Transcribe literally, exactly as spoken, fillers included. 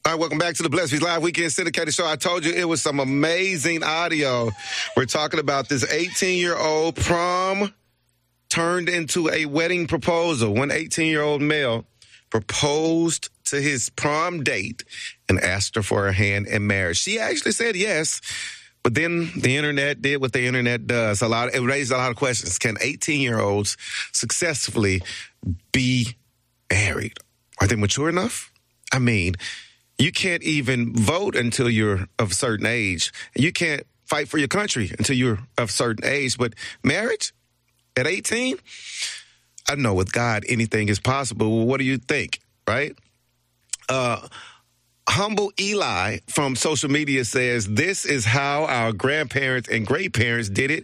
All right, welcome back to the Blessed Beats Live Weekend Syndicated Show. I told you it was some amazing audio. We're talking about this eighteen-year-old prom turned into a wedding proposal. One eighteen-year-old male proposed to his prom date and asked her for her hand in marriage. She actually said yes, but then the internet did what the internet does. A lot. It raised a lot of questions. Can eighteen-year-olds successfully be married? Are they mature enough? I mean, you can't even vote until you're of a certain age. You can't fight for your country until you're of a certain age. But marriage at eighteen? I know with God, anything is possible. Well, what do you think, right? Uh, Humble Eli from social media says, this is how our grandparents and great parents did it